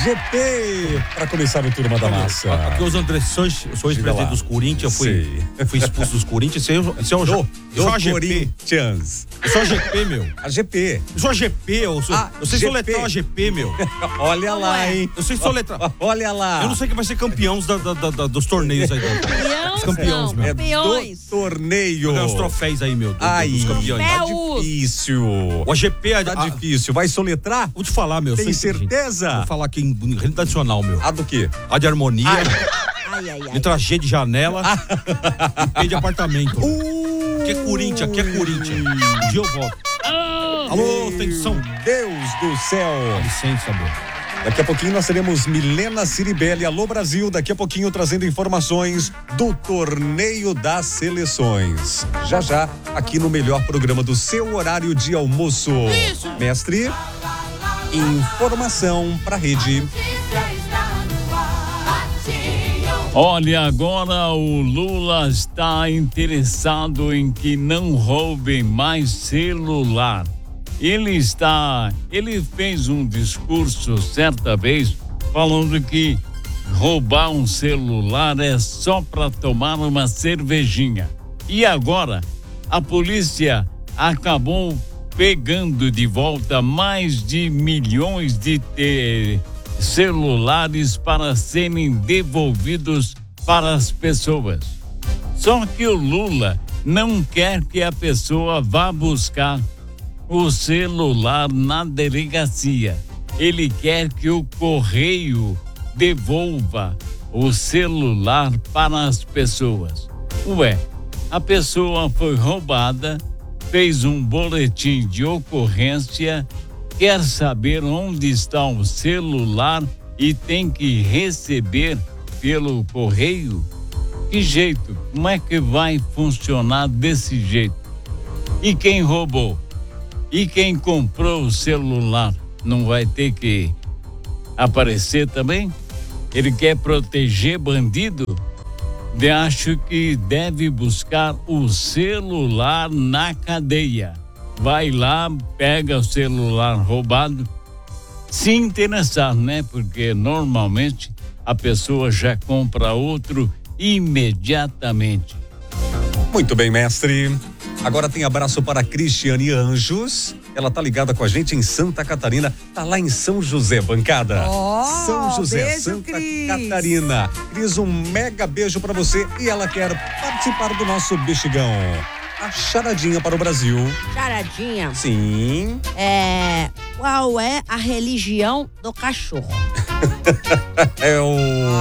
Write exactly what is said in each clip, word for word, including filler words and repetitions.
G P, para começar o Turma da Massa. Aqui os André Sanches, eu sou ex-presidente dos Corinthians, eu fui, fui expulso dos Corinthians, isso é, isso é o, Do, eu sou a G P. Corinthians. Eu sou a G P, meu. A G P. Eu sou a G P, eu, sou, Ah, eu sei G P. soletrar a G P, meu. Olha lá, hein? Eu sei soletrar. Olha lá. Eu não sei quem vai ser campeão da, da, da, da, dos torneios aí. Campeões, Os campeões, não, meu. É campeões. do torneio. Os troféus aí, meu, do, Ai, dos campeões. tá Meus. difícil. O A G P... A, Tá a, difícil. Vai soletrar? vou te falar, meu. eu Tem sou inteligente. certeza? Vou falar aqui em rede nacional, meu. A do quê? A de harmonia, Ai, ai, ai. letra G de janela e P de apartamento. Uh, Aqui é Corinthians, aqui é Corinthians. Um dia eu volto. Alô, atenção. Deus do céu. Licença, meu. Daqui a pouquinho nós teremos Milena Ciribelli, Alô Brasil, daqui a pouquinho trazendo informações do Torneio das Seleções. Já já, aqui no melhor programa do seu horário de almoço. Isso. Mestre, informação pra rede. Olha, agora o Lula está interessado em que não roubem mais celular. Ele está, ele fez um discurso certa vez falando que roubar um celular é só para tomar uma cervejinha. E agora a polícia acabou pegando de volta mais de milhões de te- celulares para serem devolvidos para as pessoas. Só que o Lula não quer que a pessoa vá buscar o celular na delegacia. Ele quer que o correio devolva o celular para as pessoas. Ué, a pessoa foi roubada, fez um boletim de ocorrência, quer saber onde está o celular e tem que receber pelo correio? Que jeito? Como é que vai funcionar desse jeito? E quem roubou? E quem comprou o celular não vai ter que aparecer também? Ele quer proteger bandido? Eu acho que deve buscar o celular na cadeia. Vai lá, pega o celular roubado, se interessar, né? Porque normalmente a pessoa já compra outro imediatamente. Muito bem, mestre. Agora tem abraço para Cristiane Anjos. Ela tá ligada com a gente em Santa Catarina. Tá lá em São José, bancada. Oh, São José, beijo, Santa Cris. Catarina. Cris, um mega beijo para você. E ela quer participar do nosso Bexigão. A charadinha para o Brasil. Charadinha. Sim. É, qual é a religião do cachorro? É o...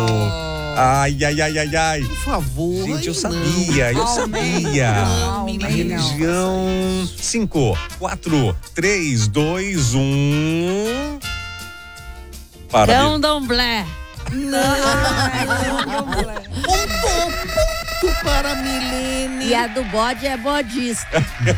Ai, ai, ai, ai, ai. Por favor. Gente, eu ai, sabia, eu Almeida. sabia. Não, A Almeida. religião. Cinco, quatro, três, dois, um. Para. Candomblé. Ponto para Milene. E a do bode é bodista.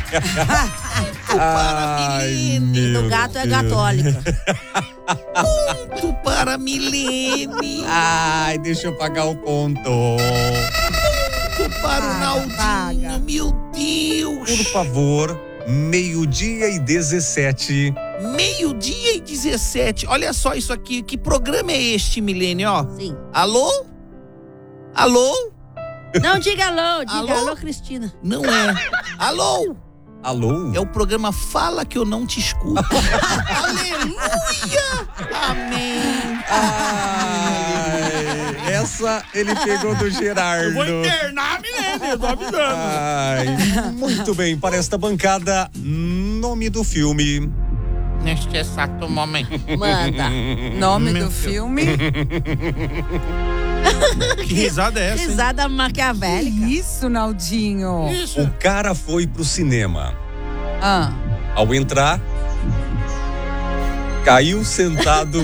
Ai, Do meu gato é Deus. católica. Ponto para Milene. Ai, deixa eu pagar o ponto. Ponto para o Paga, paga. Naldinho. Meu Deus. Por favor, meio-dia e dezessete. Meio-dia e dezessete. Olha só isso aqui. Que programa é este, Milene? Ó. Sim. Alô? Alô? Não diga alô, diga Alô? alô, Cristina. Não é. Alô? Alô? É o programa Fala Que Eu Não Te Escuto. Aleluia! Amém. Ai, essa ele pegou do Gerardo. internar, Milene, eu tô avisando. Ai, muito bem, para esta bancada, nome do filme. Neste exato momento. Manda. Nome Meu do Deus. filme? Que risada é essa, hein? Risada maquiavélica. Isso, Naldinho. Isso. O cara foi pro cinema. Ah, Ao entrar, caiu sentado.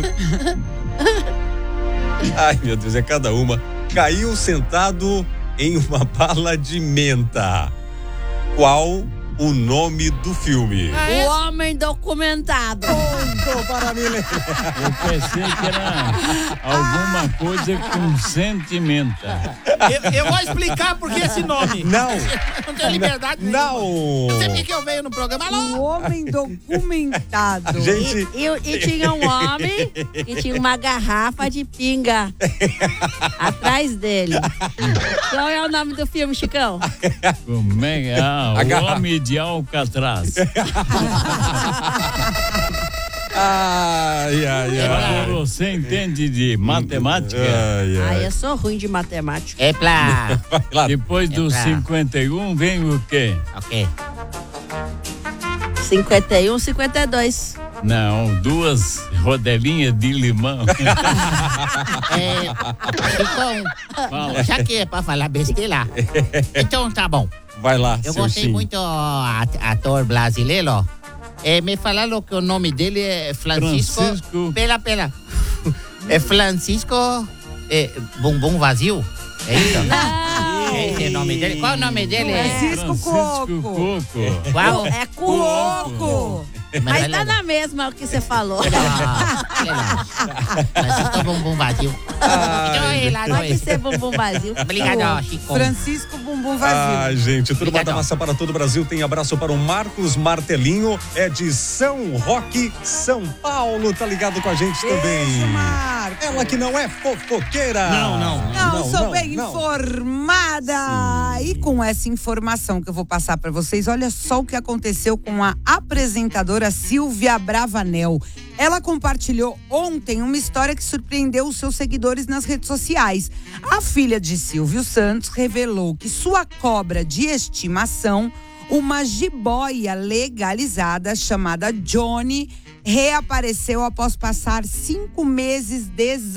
Ai, meu Deus, é cada uma. Caiu sentado em uma bala de menta. Qual o nome do filme? O homem documentado. Ponto para Milene. Eu pensei que era alguma coisa com sentimento. Eu, eu vou explicar por que esse nome. Não. Não tenho liberdade nenhuma. Não. Não sei por que que eu venho no programa. O Alô? homem documentado. Gente, E, e- e tinha um homem que tinha uma garrafa de pinga atrás dele. Qual é o nome do filme, Chicão? Como é que é? Ah, o Agarra- homem de Alcatraz. ai, ai, ai. Você entende de matemática? Ai, Ah, ai. eu sou ruim de matemática. É pra... Vai lá. Depois do É pra- cinquenta e um vem o quê? Ok. cinquenta e um, cinquenta e dois. Não, duas rodelinhas de limão. É... Chicão, Fala. já que é pra falar besteira, então tá bom. Vai lá, Eu seu gostei Sim. muito at- ator brasileiro. É, me falaram que o nome dele é Francisco... Francisco. Pera, pera. É Francisco... É, bumbum vazio? É isso? É esse o nome dele? Qual o nome dele? É? Francisco Francisco Coco. Coco. Qual? É cuoco. Coco. Mas ela- tá na mesma o que você falou. Ah, sei lá. Francisco bumbum vazio. Então é lá Pode dois. ser bumbum vazio. Obrigado, Chico. Francisco Bumbum Vazio. Ai, gente, turma da Obrigadão. massa para todo o Brasil. Tem abraço para o Marcos Martelinho, é de São Roque, São Paulo. Tá ligado com a gente também. Beijo, Marcos. Ela que não é fofoqueira. Não, não. Não, sou não, bem não. informada. E com essa informação que eu vou passar para vocês, olha só o que aconteceu com a apresentadora Silvia Bravanel. Ela compartilhou ontem uma história que surpreendeu os seus seguidores nas redes sociais. A filha de Silvio Santos revelou que sua cobra de estimação, uma jiboia legalizada chamada Johnny, reapareceu após passar cinco meses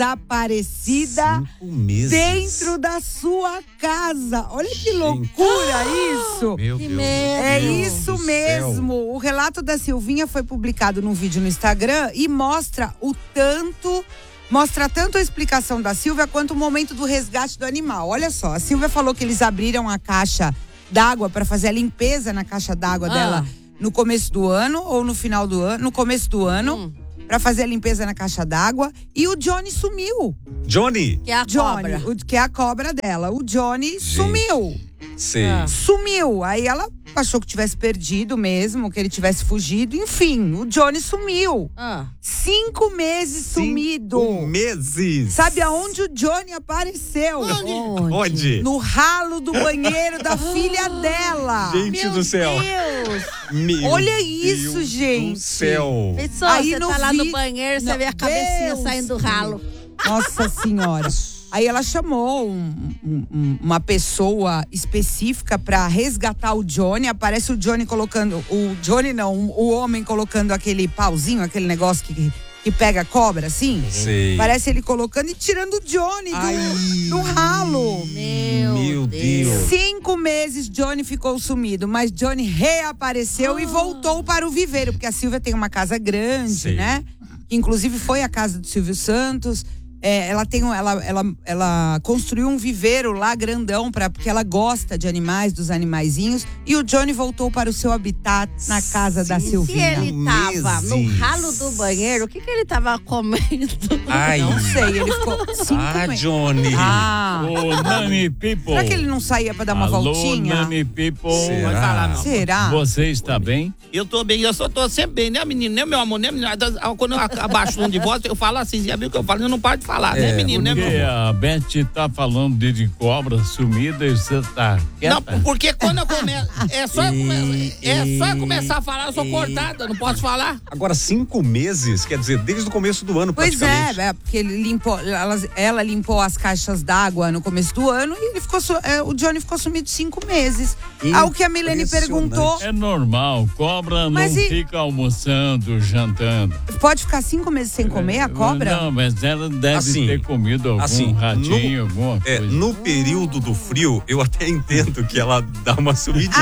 desaparecida Cinco meses. dentro da sua casa. Olha que loucura isso! Meu Que Deus. medo. É Deus isso do mesmo. O relato da Silvinha foi publicado num vídeo no Instagram e mostra o tanto, mostra tanto a explicação da Silvia quanto o momento do resgate do animal. Olha só, a Silvia falou que eles abriram a caixa d'água para fazer a limpeza na caixa d'água Ah. dela no começo do ano ou no final do ano, no começo do ano, Hum. para fazer a limpeza na caixa d'água e o Johnny sumiu. Johnny. Que é a Johnny, cobra. o, que é a cobra dela. O Johnny sumiu. Sei. Ah. Sumiu. Aí ela achou que tivesse perdido mesmo, que ele tivesse fugido. Enfim, o Johnny sumiu. Ah. Cinco meses sumido. Cinco meses. Sabe aonde o Johnny apareceu? Onde? Onde? No ralo do banheiro da filha dela. Gente Meu do céu. Deus. Meu Olha isso, Deus gente. do céu. Pessoal, Aí você no tá lá vi- no banheiro, você Não, vê a cabecinha Deus saindo do me ralo. Nossa Senhora. Aí ela chamou um- um- um- uma pessoa específica pra resgatar o Johnny. Aparece o Johnny colocando. O Johnny não, o homem colocando aquele pauzinho, aquele negócio que, que pega a cobra, assim. Sei. Parece ele colocando e tirando o Johnny Ai. do, do ralo. Meu, Meu Deus. Cinco meses Johnny ficou sumido, mas Johnny reapareceu e voltou para o viveiro, porque a Silvia tem uma casa grande, Sei. né? Que inclusive foi a casa do Silvio Santos. É, ela tem um- ela, ela, ela construiu um viveiro lá grandão para porque ela gosta de animais, dos animaizinhos, e o Johnny voltou para o seu habitat na casa da E se Silvinha. ele tava no Meses. ralo do banheiro, o que que ele tava comendo? Ai. Não sei, ele ficou cinco Ah, meses. Johnny. Ah, Ô, Nani People. será que ele não saía para dar uma Alô, voltinha? Nani People. Será? Pode falar, não. Será? Você está bem? Eu tô bem, eu só tô sempre bem, né, menino? Né, meu amor? Né, menino? Quando eu abaixo o tom de voz, eu falo assim, já viu que eu falo? Eu não paro de falar, É, né, menino? Né, meu Porque amor? a Beth tá falando de, de cobra sumida e você tá Não, quieta? porque quando eu começo. É só, eu come- é só eu começar a falar, eu sou cortada, não posso falar. Agora, cinco meses, quer dizer, desde o começo do ano, Pois é, praticamente. é, porque ele limpou, ela, ela limpou as caixas d'água no começo do ano e ele ficou, su- é, o Johnny ficou sumido cinco meses. Ao que a Milene Impressionante. perguntou, É normal, cobra Mas não e- fica almoçando, jantando. pode ficar cinco meses sem comer a cobra? Não, mas ela deve Assim, ter comido algum assim, ratinho, alguma É, coisa. no período do frio, eu até entendo que ela dá uma sumidinha.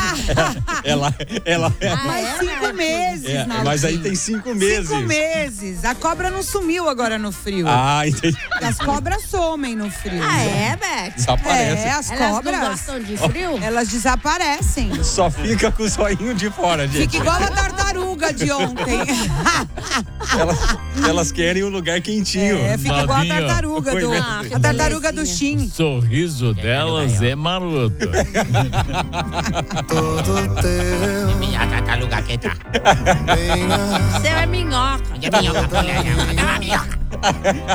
ela, ela, ela, Mas é, cinco né? meses, é, Naldinho. mas aí tem cinco meses. Cinco meses. A cobra não sumiu agora no frio. Ah, entendi. As cobras somem no frio. Ah, é, Beth? Desaparece. É, as Elas cobras, não gostam de frio? elas desaparecem. Só fica com o zoinho de fora, gente. Fica igual a tartaruga de ontem. Elas, elas querem um lugar quentinho. É, fica Igual a Flavinho, tartaruga do, Ah, que a tartaruga do belezinha. Shin. o sorriso delas é maroto. Minha tartaruga quieta. Seu é minhoca. Minha minhoca, olha, é uma minhoca.